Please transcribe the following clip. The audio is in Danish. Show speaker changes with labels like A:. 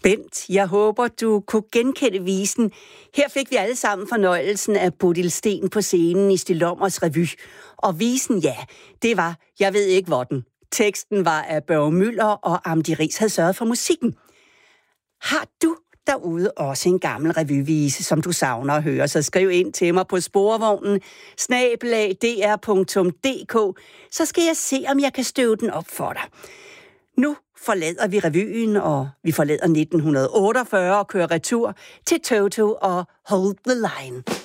A: Bent, jeg håber, du kunne genkende visen. Her fik vi alle sammen fornøjelsen af Bodil Sten på scenen i Stilommers Revy. Og visen, ja, det var Jeg ved ikke hvor den. Teksten var af Børge Müller, og Amdi Riis havde sørget for musikken. Har du derude også en gammel revyvise, som du savner at høre, så skriv ind til mig på sporvognen @dr.dk, så skal jeg se, om jeg kan støve den op for dig. Nu forlader vi revyen, og vi forlader 1948 og kører retur til Toto og Hold the Line.